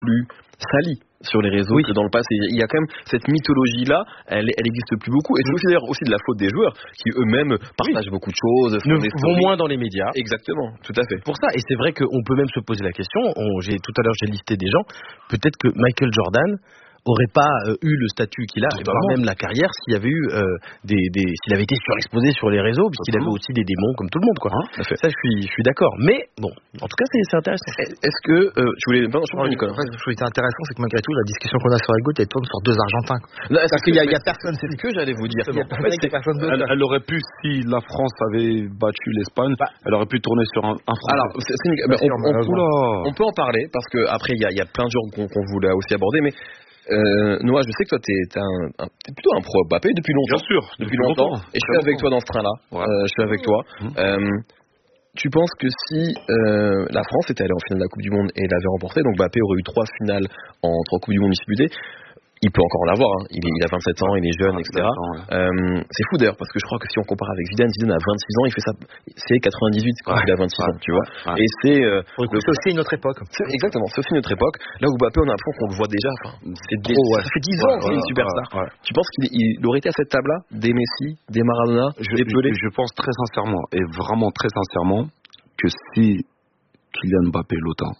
plus sali sur les réseaux que dans le passé. Il y a quand même cette mythologie-là, elle existe plus beaucoup. Et c'est aussi d'ailleurs aussi de la faute des joueurs qui eux-mêmes partagent beaucoup de choses, vont moins dans les médias. Exactement, tout à fait. Pour ça, et c'est vrai qu'on peut même se poser la question. Tout à l'heure j'ai listé des gens. Peut-être que Michael Jordan aurait pas eu le statut qu'il a, et voire même la carrière, s'il avait eu s'il avait été surexposé sur les réseaux, puisqu'il avait aussi des démons comme tout le monde, quoi. Ça, je suis d'accord. Mais bon, en tout cas, c'est intéressant. Est-ce que tu voulais Nicolas? En fait, ce qui est intéressant, c'est que malgré tout, la discussion qu'on a sur la gauche, elle tourne sur deux Argentins. Parce qu'il y a personne. C'est ce que j'allais vous dire. Elle aurait pu, si la France avait battu l'Espagne, elle aurait pu tourner sur un Français. Alors, on peut en parler parce que après, il y a plein de gens qu'on voulait aussi aborder, mais Noah, je sais que toi t'es plutôt un pro Mbappé depuis longtemps. Bien sûr, depuis longtemps. Et je suis avec toi dans ce train-là. Je suis avec toi. Tu penses que si la France était allée en finale de la Coupe du Monde et l'avait remportée, donc Mbappé aurait eu 3 finales en 3 Coupes du Monde disputées, il peut encore en avoir, hein. Il a 27 ans, il est jeune, etc. C'est fou d'ailleurs, parce que je crois que si on compare avec Zidane a 26 ans, il fait ça, c'est 98 quand il a 26 ans, tu vois. Et c'est aussi une autre époque. Exactement, c'est aussi une autre époque. Là où Mbappé, on a l'impression qu'on le voit déjà, ça fait 10 ans qu'il est une superstar. Tu penses qu'il aurait été à cette table-là, des Messi, des Maradona, des Pelé? Je pense très sincèrement, et vraiment très sincèrement, que si Kylian Mbappé Lotin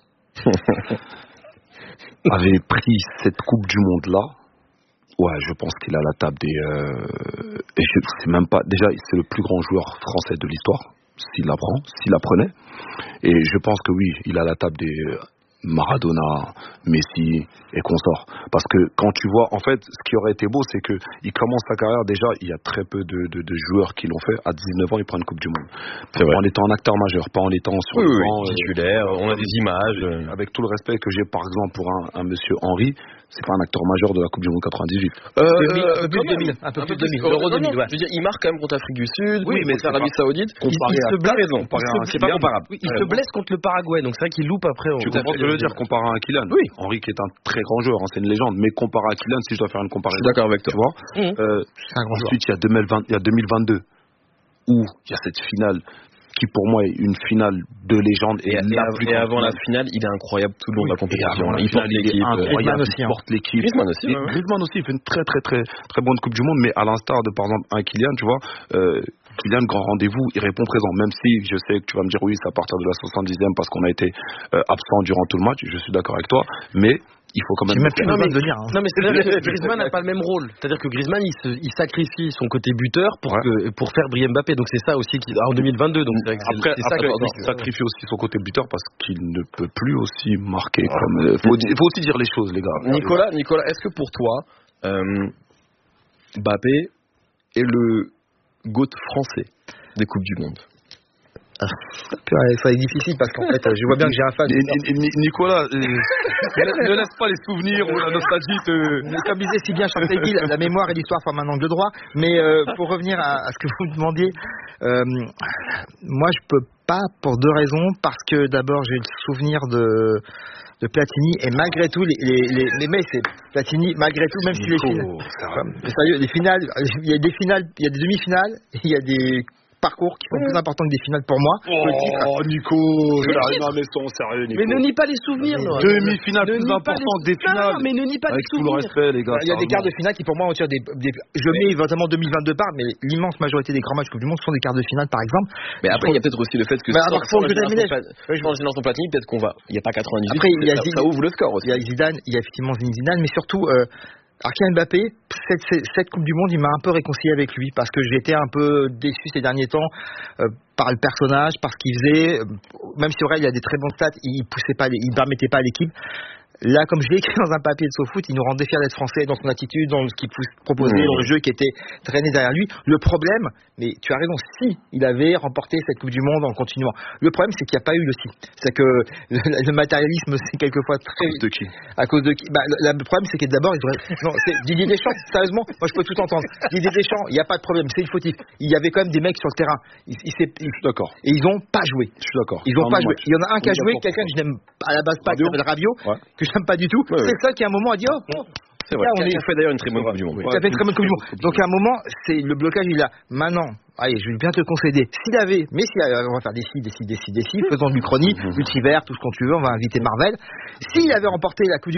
avait pris cette Coupe du Monde là, je pense qu'il est à la table et je sais même pas, déjà c'est le plus grand joueur français de l'histoire s'il la prenait, et je pense que oui, il est à la table des Maradona, Messi et consorts. Parce que quand tu vois, en fait, ce qui aurait été beau, c'est que il commence sa carrière déjà, il y a très peu de joueurs qui l'ont fait. À 19 ans, il prend une Coupe du Monde. En étant un acteur majeur, pas en étant sur le banc, titulaire. On a des images. Avec tout le respect que j'ai, par exemple, pour un monsieur Henry, c'est pas un acteur majeur de la Coupe du Monde 98. Un peu plus de 2000. L'Euro 2000, Je veux dire, il marque quand même contre l'Afrique du Sud, mais c'est l'Arabie Saoudite. C'est pas comparable. Il se blesse contre le Paraguay, donc c'est vrai qu'il loupe après. Tu comprends ce que je veux dire, comparé à un Kylian? Oui. Henry qui est un très grand joueur, c'est une légende, mais comparé à Kylian, si je dois faire une comparaison. Je suis d'accord avec toi. Tu vois, ensuite, il y a 2022, où il y a cette finale qui pour moi est une finale de légende. Et avant la finale, il est incroyable tout le long de la compétition. Il porte l'équipe. Il porte l'équipe. Griezmann aussi, il fait une très très très très bonne Coupe du Monde, mais à l'instar de par exemple un Kylian, tu vois, Kylian, grand rendez-vous, il répond présent, même si je sais que tu vas me dire oui, c'est à partir de la 70e parce qu'on a été absent durant tout le match, je suis d'accord avec toi, mais il faut quand même. Non mais c'est Griezmann n'a pas le même rôle. C'est-à-dire que Griezmann il sacrifie son côté buteur pour faire briller Mbappé. Donc c'est ça aussi en 2022. Donc après, il sacrifie aussi son côté buteur parce qu'il ne peut plus aussi marquer. Il faut aussi dire les choses, les gars. Nicolas, est-ce que pour toi, Mbappé est le GOAT français des Coupes du Monde? Ça est difficile parce qu'en fait, je vois bien que j'ai un fan. Nicolas, ne laisse pas les souvenirs ou la nostalgie Comme disait si bien Chantegui, la mémoire et l'histoire forment un angle droit. Mais pour revenir à ce que vous me demandiez, moi je peux pas pour 2 raisons. Parce que d'abord j'ai le souvenir de Platini, et malgré tout les mecs, c'est Platini malgré tout, même si les finales, il y a des finales, il y a des demi-finales, il y a des parcours qui sont plus importants que des finales pour moi. Nico, non mais sois sérieux, Nico. Mais ne nie pas les souvenirs, Noah. Demi-finales plus importantes que des finales. Non, mais ne nie pas les souvenirs. Avec tout le respect, les gars. Il y a des quarts de finale qui pour moi ont tiré je mets éventuellement 2022 par, mais l'immense majorité des grands matchs Coupe du Monde sont des quarts de finale par exemple. Mais après il y a peut-être aussi le fait que sans le Platini, peut-être qu'on va, il y a pas 98. Après ça ouvre le score aussi. Il y a Zidane, il y a effectivement Zidane, mais surtout Kylian Mbappé, cette Coupe du Monde, il m'a un peu réconcilié avec lui parce que j'étais un peu déçu ces derniers temps par le personnage, par ce qu'il faisait. Même si c'est vrai, il a des très bons stats, il permettait pas à l'équipe. Là, comme je l'ai écrit dans un papier de SoFoot, il nous rendait fiers d'être français dans son attitude, dans ce qu'il proposait, dans le jeu qui était traîné derrière lui. Le problème, mais tu as raison, si il avait remporté cette Coupe du Monde en continuant, le problème c'est qu'il n'y a pas eu le si. C'est que le matérialisme, c'est quelquefois très... À cause de qui le problème c'est que d'abord, c'est Didier Deschamps, sérieusement, moi je peux tout entendre. Didier Deschamps, il n'y a pas de problème, c'est une fautif. Il y avait quand même des mecs sur le terrain. Je suis d'accord. Et ils n'ont pas joué. Je suis d'accord. Ils n'ont pas joué. Il y en a un qui a joué, quelqu'un que je n'aime à la base pas, qui s'appelle Rabiot, que j'aime pas du tout. C'est ça qui à un moment a dit c'est vrai. Qui a fait d'ailleurs une très bonne Coupe du Monde. Qui a fait une très bonne Coupe du Monde. Donc à un moment, c'est le blocage, il est là. Maintenant, allez, je vais bien te le concéder. S'il avait, mais si on va faire des si, faisons de l'Uchronie, l'Ultivers, tout ce qu'on tu veux, on va inviter Marvel. S'il avait remporté la Coupe du